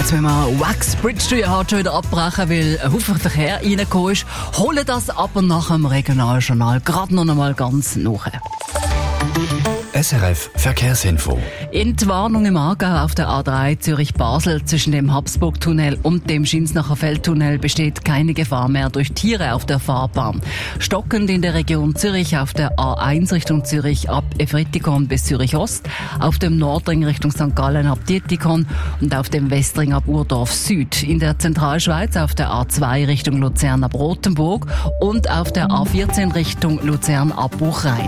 Jetzt müssen wir Wax Bridge to Your Heart schon wieder abbrechen, weil ein Haufen Verkehr reingekommen ist. Holen das aber nach dem Regionaljournal gerade noch einmal ganz nach. SRF Verkehrsinfo. In die Warnung im Aargau auf der A3 Zürich-Basel zwischen dem Habsburg-Tunnel und dem Schinsnacher Feldtunnel besteht keine Gefahr mehr durch Tiere auf der Fahrbahn. Stockend in der Region Zürich auf der A1 Richtung Zürich ab Efritikon bis Zürich-Ost, auf dem Nordring Richtung St. Gallen ab Dietikon und auf dem Westring ab Urdorf Süd. In der Zentralschweiz auf der A2 Richtung Luzern ab Rothenburg und auf der A14 Richtung Luzern ab Buchrein.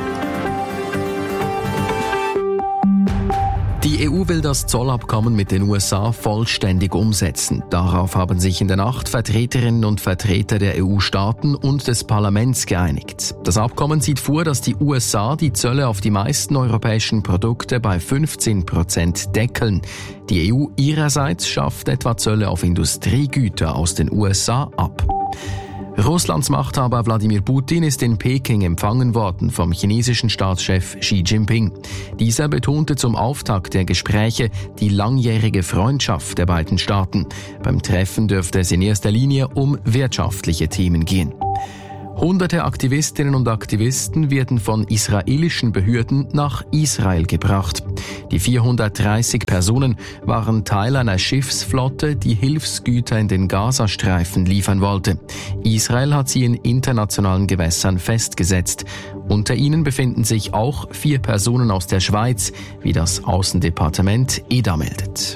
Die EU will das Zollabkommen mit den USA vollständig umsetzen. Darauf haben sich in der Nacht Vertreterinnen und Vertreter der EU-Staaten und des Parlaments geeinigt. Das Abkommen sieht vor, dass die USA die Zölle auf die meisten europäischen Produkte bei 15% deckeln. Die EU ihrerseits schafft etwa Zölle auf Industriegüter aus den USA ab. Russlands Machthaber Wladimir Putin ist in Peking empfangen worden vom chinesischen Staatschef Xi Jinping. Dieser betonte zum Auftakt der Gespräche die langjährige Freundschaft der beiden Staaten. Beim Treffen dürfte es in erster Linie um wirtschaftliche Themen gehen. Hunderte Aktivistinnen und Aktivisten werden von israelischen Behörden nach Israel gebracht. Die 430 Personen waren Teil einer Schiffsflotte, die Hilfsgüter in den Gazastreifen liefern wollte. Israel hat sie in internationalen Gewässern festgesetzt. Unter ihnen befinden sich auch 4 Personen aus der Schweiz, wie das Außendepartement EDA meldet.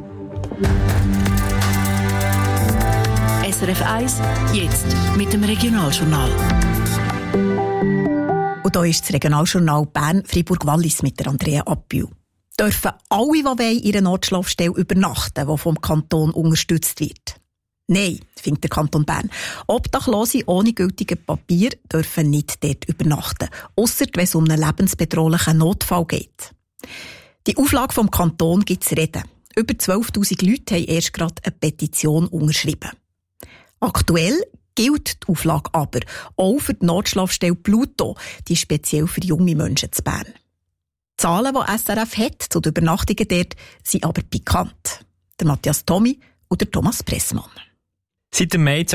SRF 1, jetzt mit dem Regionaljournal. Und hier ist das Regionaljournal Bern-Fribourg-Wallis mit der Andrea Appühl. Dürfen alle, die wollen, in einer Notschlafstelle übernachten, die vom Kanton unterstützt wird? Nein, findet der Kanton Bern. Obdachlose ohne gültige Papier dürfen nicht dort übernachten, ausser wenn es um einen lebensbedrohlichen Notfall geht. Die Auflage vom Kanton gibt es reden. Über 12'000 Leute haben erst gerade eine Petition unterschrieben. Aktuell gilt die Auflage aber auch für die Notschlafstelle Pluto, die ist speziell für junge Menschen zu Bern. Die Zahlen, die SRF hat zu den Übernachtungen dort, sind aber pikant. Der Matthias Tommy und der Thomas Pressmann. Seit dem Mai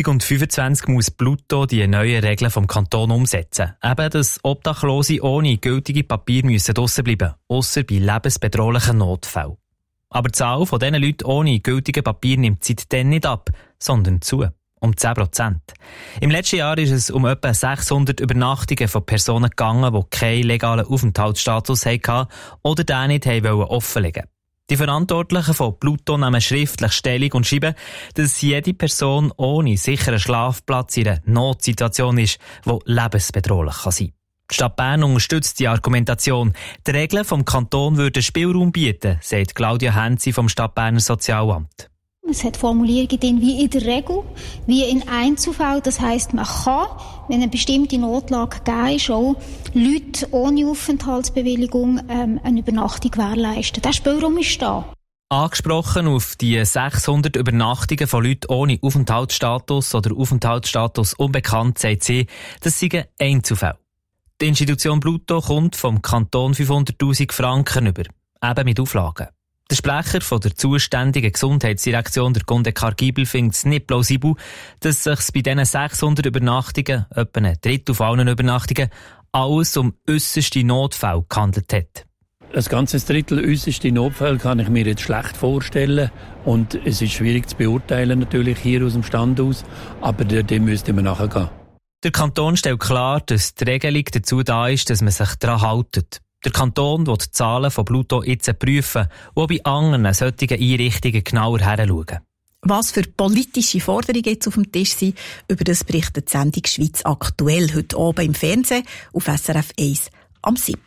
2025 muss Pluto die neuen Regeln vom Kanton umsetzen. Eben, dass Obdachlose ohne gültige Papiere draussen bleiben müssen, ausser bei lebensbedrohlichen Notfällen. Aber die Zahl von diesen Leuten ohne gültige Papier nimmt seitdem nicht ab, sondern zu. Um 10%. Im letzten Jahr ist es um etwa 600 Übernachtungen von Personen gegangen, die keinen legalen Aufenthaltsstatus hatten oder den nicht offenlegen wollten. Die Verantwortlichen von Pluto nehmen schriftlich Stellung und schreiben, dass jede Person ohne sicheren Schlafplatz in einer Notsituation ist, die lebensbedrohlich sein kann. Die Stadt Bern unterstützt die Argumentation. Die Regeln vom Kanton würden Spielraum bieten, sagt Claudia Henzi vom Stadt Berner Sozialamt. Es hat Formulierungen drin, wie in der Regel, wie in Einzelfällen. Das heisst, man kann, wenn eine bestimmte Notlage gegeben ist, auch Leute ohne Aufenthaltsbewilligung eine Übernachtung gewährleisten. Der Spielraum ist da. Angesprochen auf die 600 Übernachtungen von Leuten ohne Aufenthaltsstatus oder Aufenthaltsstatus unbekannt, sagt sie, das seien Einzelfälle. Die Institution Pluto kommt vom Kanton 500'000 Franken über, eben mit Auflagen. Der Sprecher von der zuständigen Gesundheitsdirektion, der Gunde Kargibel, findet es nicht plausibel, dass es sich bei diesen 600 Übernachtungen, etwa ein Drittel von allen Übernachtungen, alles um äusserste Notfälle gehandelt hat. Ein ganzes Drittel äusserste Notfälle kann ich mir jetzt schlecht vorstellen. Und es ist schwierig zu beurteilen, natürlich hier aus dem Stand aus. Aber dem müsste man nachgehen. Der Kanton stellt klar, dass die Regelung dazu da ist, dass man sich daran hält. Der Kanton will die Zahlen von Pluto jetzt prüfen und auch bei anderen solchen Einrichtungen genauer hinschauen. Was für politische Forderungen jetzt auf dem Tisch sind, über das berichtet die Sendung «Schweiz aktuell» heute oben im Fernsehen auf SRF 1 am 7.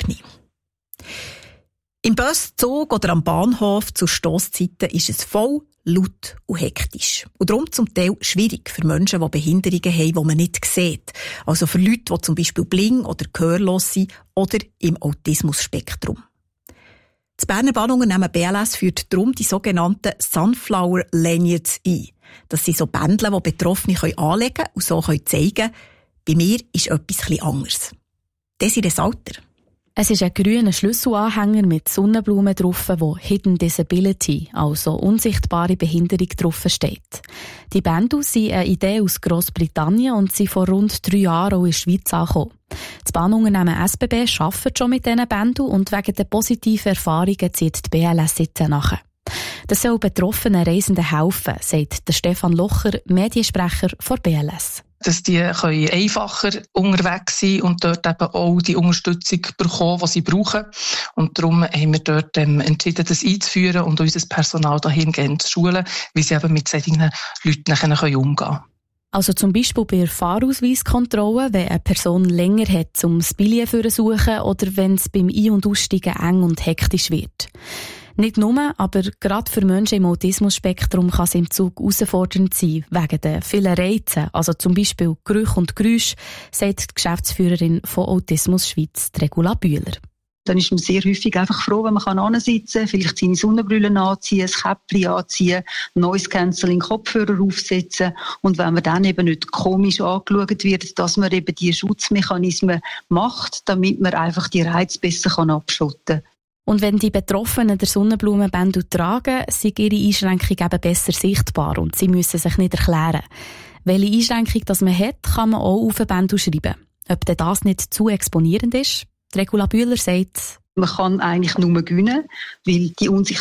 Im Bus, Zug oder am Bahnhof zur Stosszeiten ist es voll, laut und hektisch. Und darum zum Teil schwierig für Menschen, die Behinderungen haben, die man nicht sieht. Also für Leute, die zum Beispiel blind oder gehörlos sind oder im Autismus-Spektrum. Das Berner Bahnunternehmen BLS führt darum die sogenannten Sunflower Lanyards ein. Das sind so Bändel, die Betroffene anlegen können und so zeigen, bei mir ist etwas etwas anderes. Desiree Salter. Es ist ein grüner Schlüsselanhänger mit Sonnenblumen drauf, wo Hidden Disability, also unsichtbare Behinderung, drauf steht. Die Bandus sind eine Idee aus Grossbritannien und sind vor rund 3 Jahren auch in der Schweiz angekommen. Das Bahnunternehmen SBB arbeitet schon mit diesen Bandus und wegen der positiven Erfahrungen zieht die BLS jetzt nach. Das soll betroffenen Reisenden helfen, sagt der Stefan Locher, Mediensprecher von BLS. Dass die einfacher unterwegs sein und dort eben auch die Unterstützung bekommen, die sie brauchen. Und darum haben wir dort entschieden, das einzuführen und unser Personal dahingehend zu schulen, wie sie eben mit solchen Leuten nachher umgehen können. Also zum Beispiel bei Fahrausweiskontrollen, wenn eine Person länger hat, um das Billett zu suchen oder wenn es beim Ein- und Aussteigen eng und hektisch wird. Nicht nur, aber gerade für Menschen im Autismus-Spektrum kann es im Zug herausfordernd sein, wegen der vielen Reize, also zum Beispiel Gerüche und Geräusche, sagt die Geschäftsführerin von Autismus Schweiz, Regula Bühler. Dann ist man sehr häufig einfach froh, wenn man hinsitzen kann, vielleicht seine Sonnenbrille anziehen, ein Käppchen anziehen, Noise-Cancelling-Kopfhörer aufsetzen und wenn man dann eben nicht komisch angeschaut wird, dass man eben die Schutzmechanismen macht, damit man einfach die Reize besser abschotten kann. Und wenn die Betroffenen der Sonnenblumenbändel tragen, sind ihre Einschränkungen eben besser sichtbar und sie müssen sich nicht erklären. Welche Einschränkung das man hat, kann man auch auf ein Bändel schreiben. Ob denn das nicht zu exponierend ist? Regula Bühler sagt, man kann eigentlich nur gewinnen, weil die